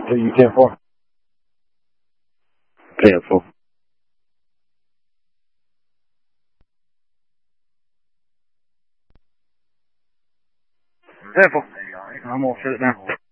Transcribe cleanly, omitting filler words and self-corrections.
Do you 10-4? 10-4. 10-4. I'm gonna shut it down.